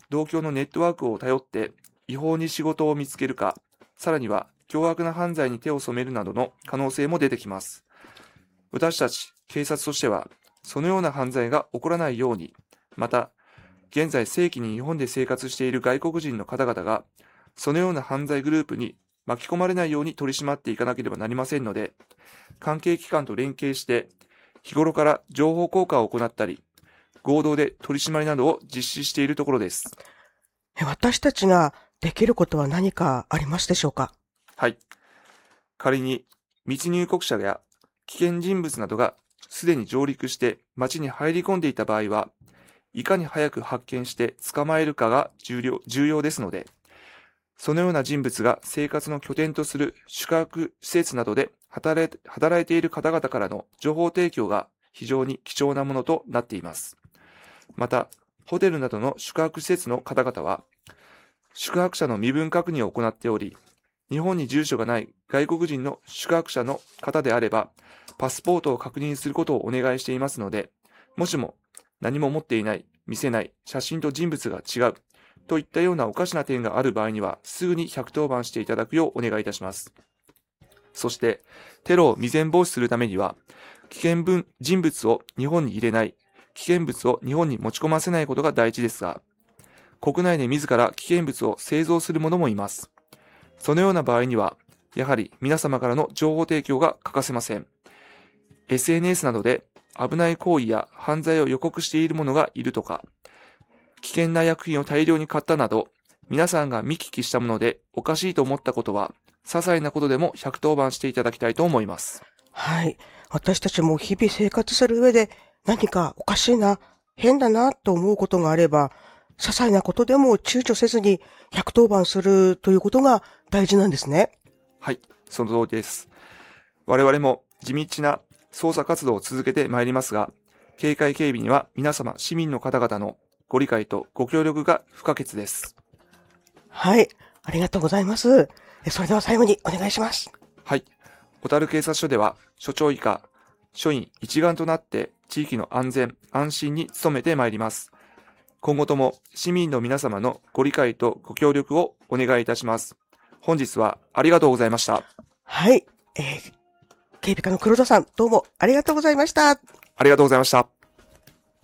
同郷のネットワークを頼って違法に仕事を見つけるか、さらには凶悪な犯罪に手を染めるなどの可能性も出てきます。私たち警察としては、そのような犯罪が起こらないように、また、現在正規に日本で生活している外国人の方々が、そのような犯罪グループに巻き込まれないように取り締まっていかなければなりませんので、関係機関と連携して、日頃から情報交換を行ったり、合同で取り締まりなどを実施しているところです。 私たちができることは何かありますでしょうか？ はい。仮に密入国者や危険人物などがすでに上陸して町に入り込んでいた場合は、いかに早く発見して捕まえるかが重要ですので、そのような人物が生活の拠点とする宿泊施設などで働いている方々からの情報提供が非常に貴重なものとなっています。また、ホテルなどの宿泊施設の方々は、宿泊者の身分確認を行っており、日本に住所がない外国人の宿泊者の方であれば、パスポートを確認することをお願いしていますので、もしも何も持っていない、見せない、写真と人物が違う、といったようなおかしな点がある場合には、すぐに110番していただくようお願いいたします。そして、テロを未然防止するためには、危険人物を日本に入れない、危険物を日本に持ち込ませないことが大事ですが、国内で自ら危険物を製造する者もいます。そのような場合には、やはり皆様からの情報提供が欠かせません。SNS などで危ない行為や犯罪を予告している者がいるとか、危険な薬品を大量に買ったなど、皆さんが見聞きしたものでおかしいと思ったことは、些細なことでも110番していただきたいと思います。 はい。私たちも日々生活する上で何かおかしいな、変だなと思うことがあれば、些細なことでも躊躇せずに110番するということが大事なんですね。 はい、その通りです。我々も地道な捜査活動を続けてまいりますが、警戒警備には皆様市民の方々のご理解とご協力が不可欠です。 はい。ありがとうございます。それでは最後にお願いします。 はい。小樽警察署では、署長以下、署員一丸となって地域の安全・安心に努めてまいります。今後とも市民の皆様のご理解とご協力をお願いいたします。本日はありがとうございました。 はい。警備課の黒田さん、どうもありがとうございました。 ありがとうございました。